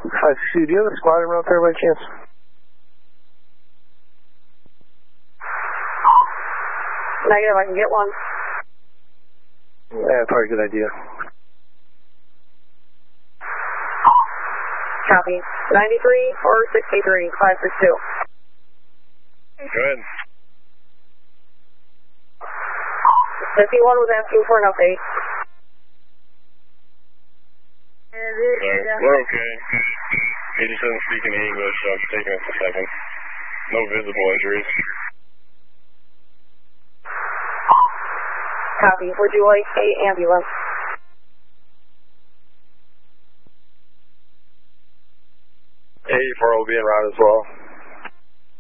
Sue, do you have a squadron out there by chance? Negative, I can get one. Yeah, probably a good idea. Copy. 93 or 63, 562. Go ahead. 51 was asking for an update. We're okay. He just doesn't speak any English, so it's taking us a second. No visible injuries. Copy. Would you like a ambulance? A4 will be en route as well.